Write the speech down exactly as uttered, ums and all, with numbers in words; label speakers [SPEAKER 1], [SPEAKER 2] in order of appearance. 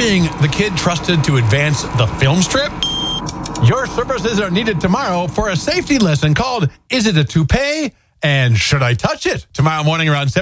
[SPEAKER 1] being the kid trusted to advance the film strip? Your services are needed tomorrow for a safety lesson called Is It a Toupee? And Should I Touch It? Tomorrow morning around seven.